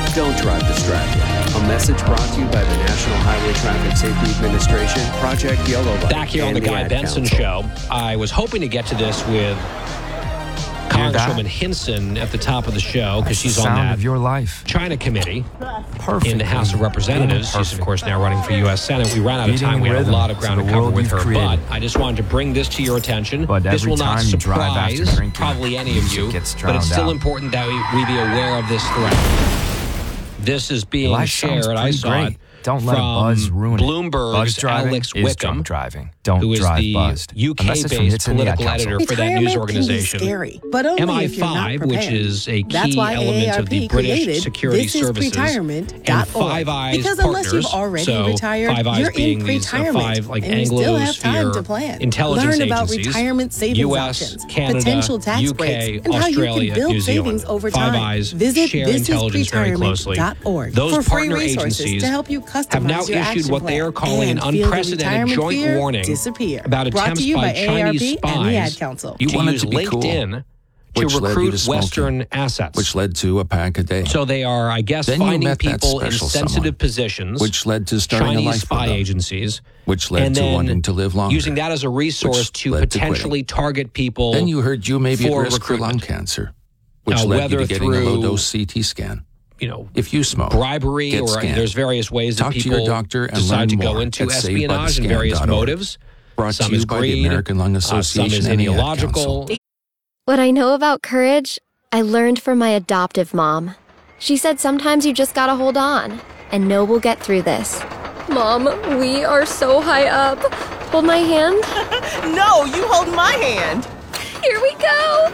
Don't drive distracted. A message brought to you by the National Highway Traffic Safety Administration, Project Yellow Light. Back here on the Guy Benson Show, I was hoping to get to this with Congresswoman Hinson at the top of the show because she's on that of your life. China committee in the House of Representatives. She's, of course, now running for U.S. Senate. We ran out of time. We had a lot of ground to cover with her, but I just wanted to bring this to your attention. This will not surprise probably any of you, but it's still important that we be aware of this threat. This is being shared. I saw it. Don't let a buzz ruin Bloomberg's Alex Wickham, who is the UK-based political editor for that news organization. MI5, which is a key element of the British security services, and Five Eyes partners. So Five Eyes being these five Anglosphere intelligence agencies: U.S., Canada, UK, Australia, New Zealand. Five Eyes share intelligence very closely. Those partner agencies have now issued what they are calling an unprecedented joint warning about attempts by Chinese spies to use LinkedIn to recruit Western assets. Which led to a pack a day. So they are, I guess, finding people in sensitive positions, which led to starting Chinese a life spy agencies, which led to wanting to live longer, using that as a resource to potentially target people. Then you heard you may be at risk for lung recruitment. cancer, which led you to getting a low-dose CT scan. If you smoke, bribery, or there's various ways that people decide to go into espionage and various motives. Some is greed, some is ideological. What I know about courage, I learned from my adoptive mom. She said sometimes you just gotta hold on and know we'll get through this. Mom, we are so high up. Hold my hand. No, you hold my hand. Here we go.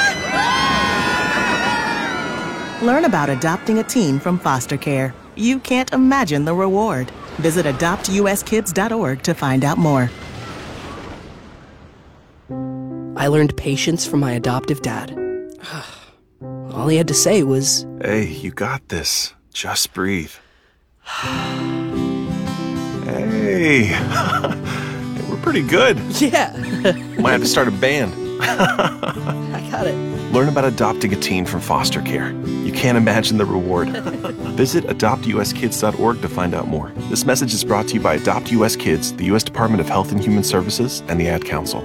Learn about adopting a teen from foster care. You can't imagine the reward. Visit adoptuskids.org to find out more. I learned patience from my adoptive dad. All he had to say was, "Hey, you got this. Just breathe." Hey, we're pretty good. Yeah. Might have to start a band. I got it. Learn about adopting a teen from foster care. You can't imagine the reward. Visit adoptuskids.org to find out more. This message is brought to you by Adopt US Kids, the U.S. Department of Health and Human Services, and the Ad Council.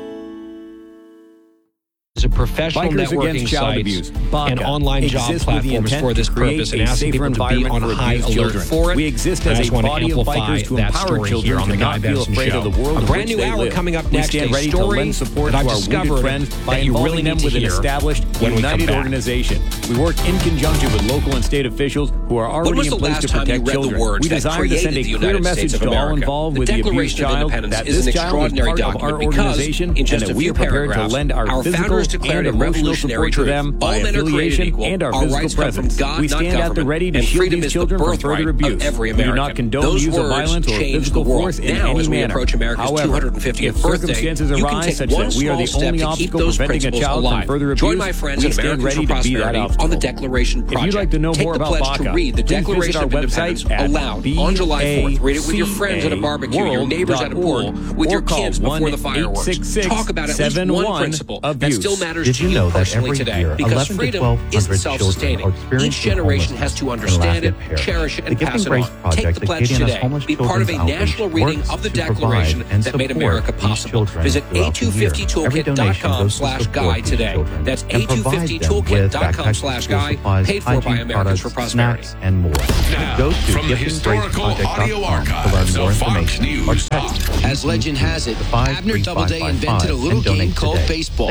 A professional networking sites and online job platforms for this purpose, and asking people to be on high alert for it. We exist as a I just want to body of amplify bikers to that empower story children here on the to Guy not feel Benson afraid Show. of the world A in brand which new they hour live. coming up We next. stand A ready to story lend support that I've to our wounded discovered friends by that you really involving them need to with an hear established, when we come united back. organization. We work in conjunction with local and state officials who are already in place to protect children. We desire to send a clear message to all involved with the abused child that this child is part of our organization and that we are prepared to lend our physical and emotional support to them by affiliation and our physical presence. We stand at the ready to shield these children from further abuse. We do not condone use of violence or physical force in any manner. However, if circumstances arise such that we are the only obstacle preventing a child from further abuse, we stand ready to be that obstacle. On the Declaration Project. If you'd like to know more about BACA, read the Declaration of Independence aloud on July 4th. Read it with your friends at a barbecue, your neighbors at a pool, with your kids before the fireworks. Talk about at least one principle that still matters to you personally today, because freedom isn't self-sustaining. Each generation has to understand it, cherish it, and pass it on. Take the pledge today. Be part of a national reading of the Declaration that made America possible. Visit a250toolkit.com/guy today. That's a250toolkit.com/guy, paid for by Americans for Prosperity. And more. Now, from the historical audio archives of Fox News. As legend has it, Abner Doubleday invented a little game called baseball.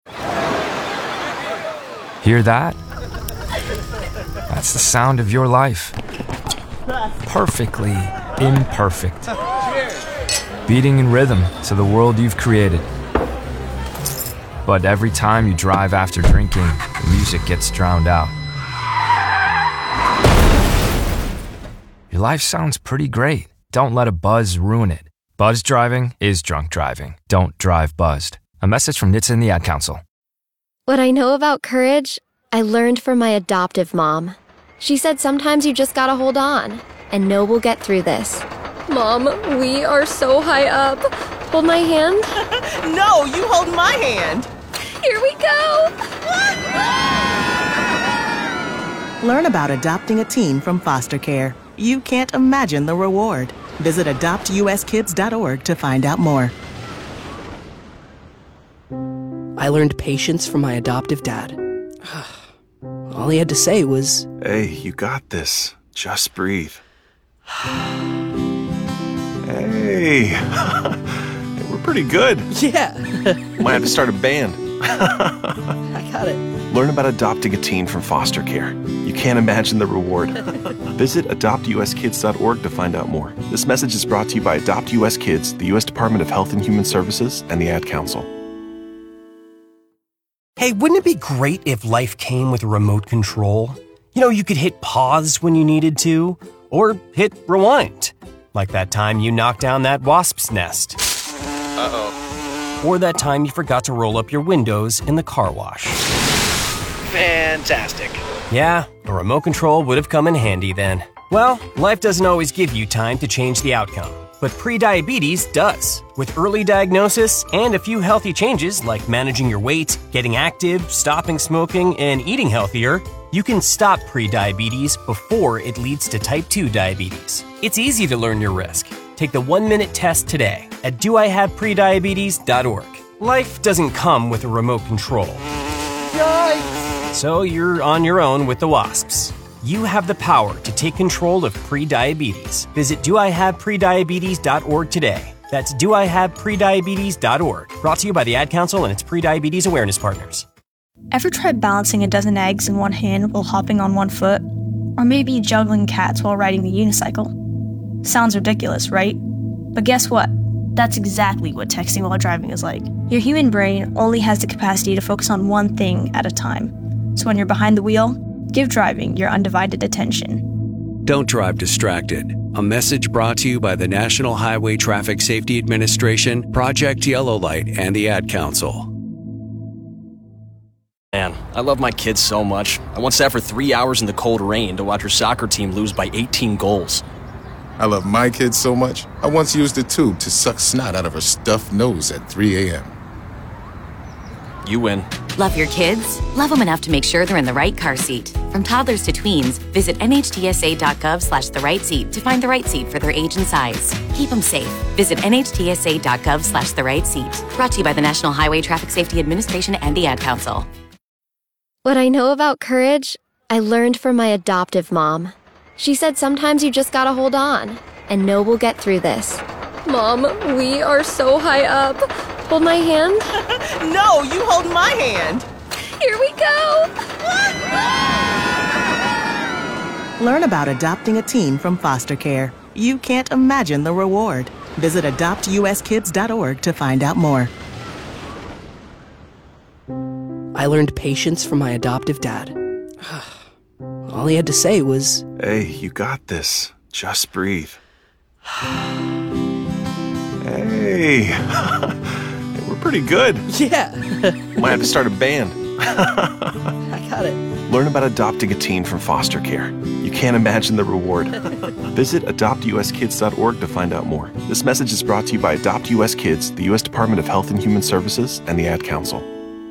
Hear that? That's the sound of your life. Perfectly imperfect. Beating in rhythm to the world you've created. But every time you drive after drinking, the music gets drowned out. Your life sounds pretty great. Don't let a buzz ruin it. Buzz driving is drunk driving. Don't drive buzzed. A message from NHTSA and the Ad Council. What I know about courage, I learned from my adoptive mom. She said sometimes you just gotta hold on and know we'll get through this. Mom, we are so high up. Hold my hand. No, you hold my hand. Here we go. Learn about adopting a teen from foster care. You can't imagine the reward. Visit adoptuskids.org to find out more. I learned patience from my adoptive dad. All he had to say was, "Hey, you got this. Just breathe." Hey, we're pretty good. Yeah. Might have to start a band. I got it. Learn about adopting a teen from foster care. You can't imagine the reward. Visit adoptuskids.org to find out more. This message is brought to you by Adopt US Kids, the U.S. Department of Health and Human Services, and the Ad Council. Hey, wouldn't it be great if life came with a remote control? You know, you could hit pause when you needed to, or hit rewind. Like that time you knocked down that wasp's nest. Uh-oh. Or that time you forgot to roll up your windows in the car wash. Fantastic. Yeah, a remote control would have come in handy then. Well, life doesn't always give you time to change the outcome, but prediabetes does. With early diagnosis and a few healthy changes like managing your weight, getting active, stopping smoking, and eating healthier, you can stop prediabetes before it leads to type 2 diabetes. It's easy to learn your risk. Take the 1-minute test today at doihaveprediabetes.org. Life doesn't come with a remote control. Yikes! So you're on your own with the wasps. You have the power to take control of prediabetes. Visit doihaveprediabetes.org today. That's doihaveprediabetes.org. Brought to you by the Ad Council and its prediabetes awareness partners. Ever tried balancing a dozen eggs in one hand while hopping on one foot? Or maybe juggling cats while riding the unicycle? Sounds ridiculous, right? But guess what? That's exactly what texting while driving is like. Your human brain only has the capacity to focus on one thing at a time. So when you're behind the wheel, give driving your undivided attention. Don't drive distracted. A message brought to you by the National Highway Traffic Safety Administration, Project Yellow Light, and the Ad Council. Man, I love my kids so much. I once sat for 3 hours in the cold rain to watch her soccer team lose by 18 goals. I love my kids so much, I once used a tube to suck snot out of her stuffed nose at 3 a.m. You win. Love your kids? Love them enough to make sure they're in the right car seat. From toddlers to tweens, visit nhtsa.gov/the-right-seat to find the right seat for their age and size. Keep them safe. Visit nhtsa.gov/the-right-seat. Brought to you by the National Highway Traffic Safety Administration and the Ad Council. What I know about courage, I learned from my adoptive mom. She said sometimes you just gotta hold on, and know we'll get through this. Mom, we are so high up. Hold my hand. No, you hold my hand. Here we go. Learn about adopting a teen from foster care. You can't imagine the reward. Visit adoptuskids.org to find out more. I learned patience from my adoptive dad. All he had to say was, "Hey, you got this. Just breathe." Hey, we're pretty good. Yeah. Might have to start a band. I got it. Learn about adopting a teen from foster care. You can't imagine the reward. Visit adoptuskids.org to find out more. This message is brought to you by Adopt US Kids, the U.S. Department of Health and Human Services, and the Ad Council.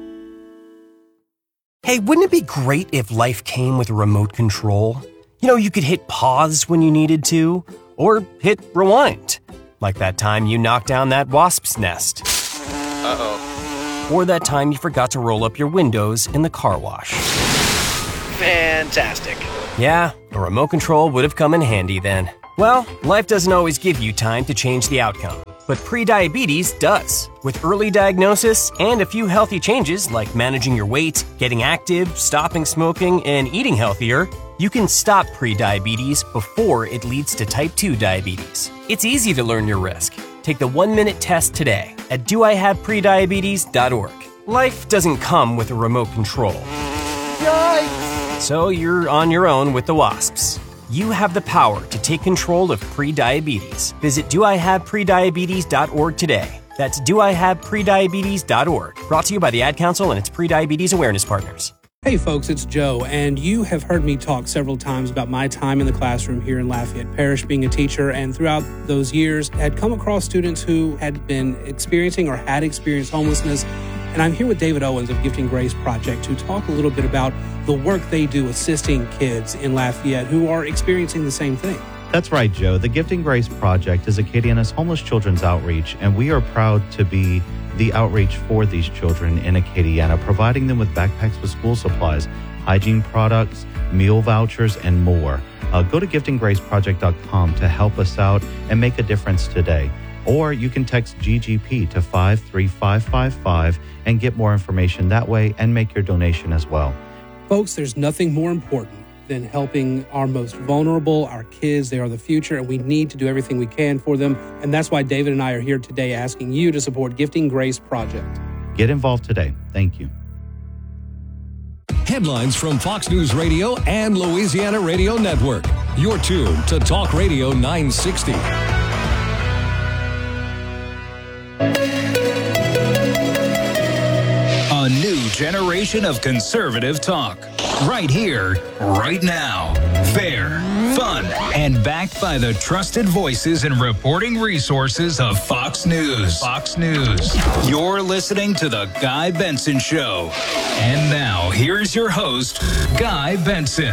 Hey, wouldn't it be great if life came with a remote control? You know, you could hit pause when you needed to, or hit rewind. Like that time you knocked down that wasp's nest. Uh-oh. Or that time you forgot to roll up your windows in the car wash. Fantastic. Yeah, a remote control would have come in handy then. Well, life doesn't always give you time to change the outcome, but prediabetes does. With early diagnosis and a few healthy changes like managing your weight, getting active, stopping smoking, and eating healthier, you can stop prediabetes before it leads to type 2 diabetes. It's easy to learn your risk. Take the 1-minute test today at doihaveprediabetes.org. Life doesn't come with a remote control. Yikes! So you're on your own with the wasps. You have the power to take control of prediabetes. Visit doihaveprediabetes.org today. That's doihaveprediabetes.org. Brought to you by the Ad Council and its prediabetes awareness partners. Hey folks, it's Joe, and you have heard me talk several times about my time in the classroom here in Lafayette Parish being a teacher, and throughout those years had come across students who had been experiencing or had experienced homelessness And I'm here with David Owens of Gifting Grace Project to talk a little bit about the work they do assisting kids in Lafayette who are experiencing the same thing. That's right, Joe. The Gifting Grace Project is Acadiana's homeless children's outreach, and we are proud to be the outreach for these children in Acadiana, providing them with backpacks with school supplies, hygiene products, meal vouchers, and more. Go to giftinggraceproject.com to help us out and make a difference today. Or you can text GGP to 53555 and get more information that way and make your donation as well. Folks, there's nothing more important than helping our most vulnerable, our kids. They are the future, and we need to do everything we can for them. And that's why David and I are here today asking you to support Gifting Grace Project. Get involved today. Thank you. Headlines from Fox News Radio and Louisiana Radio Network. You're tuned to Talk Radio 960. A new generation of conservative talk. Right here, right now. Fair, fun, and backed by the trusted voices and reporting resources of Fox News. Fox News. You're listening to The Guy Benson Show. And now, here's your host, Guy Benson.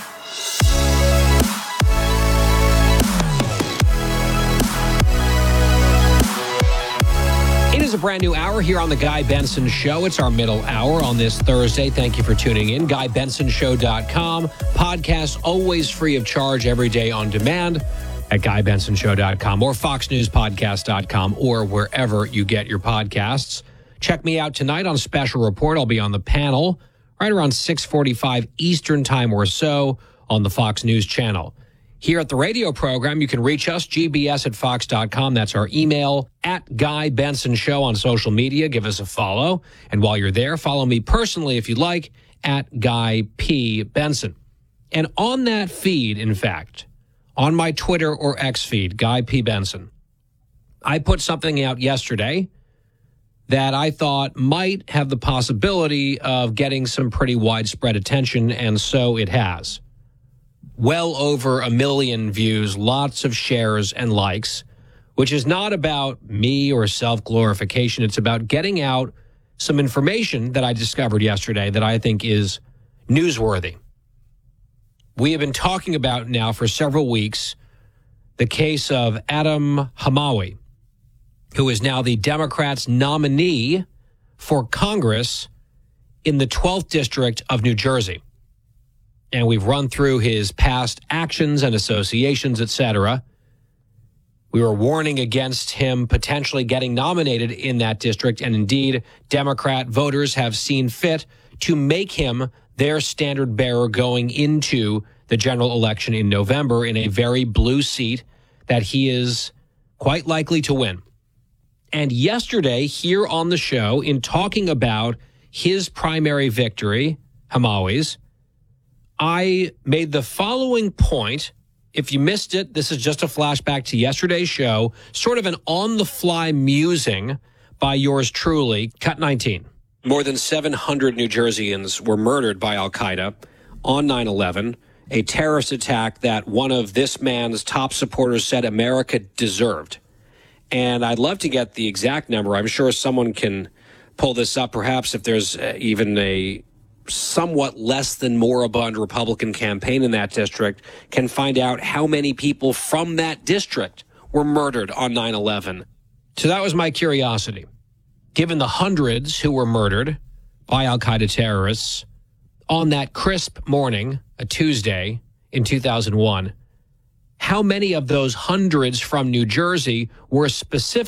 It is a brand new hour here on The Guy Benson Show. It's our middle hour on this Thursday. Thank you for tuning in. GuyBensonShow.com. Podcast always free of charge every day on demand at GuyBensonShow.com or FoxNewsPodcast.com or wherever you get your podcasts. Check me out tonight on Special Report. I'll be on the panel right around 6:45 Eastern Time or so on the Fox News channel. Here at the radio program, you can reach us, gbs@fox.com. That's our email, at Guy Benson Show on social media. Give us a follow. And while you're there, follow me personally if you'd like, at Guy P. Benson. And on that feed, in fact, on my Twitter or X feed, Guy P. Benson, I put something out yesterday that I thought might have the possibility of getting some pretty widespread attention, and so it has. Well over 1 million views, lots of shares and likes, which is not about me or self-glorification. It's about getting out some information that I discovered yesterday that I think is newsworthy. We have been talking about now for several weeks the case of Adam Hamawi, who is now the Democrats' nominee for Congress in the 12th District of New Jersey. And we've run through his past actions and associations, etc. We were warning against him potentially getting nominated in that district, and indeed, Democrat voters have seen fit to make him their standard bearer going into the general election in November in a very blue seat that he is quite likely to win. And yesterday, here on the show, in talking about his primary victory, Hamawi's, I made the following point. If you missed it, this is just a flashback to yesterday's show, sort of an on-the-fly musing by yours truly, Cut 19. More than 700 New Jerseyans were murdered by al-Qaeda on 9/11, a terrorist attack that one of this man's top supporters said America deserved. And I'd love to get the exact number. I'm sure someone can pull this up, perhaps if there's even a somewhat less than moribund Republican campaign in that district, can find out how many people from that district were murdered on 9/11. So that was my curiosity. Given the hundreds who were murdered by al-Qaeda terrorists on that crisp morning, a Tuesday in 2001, how many of those hundreds from New Jersey were specific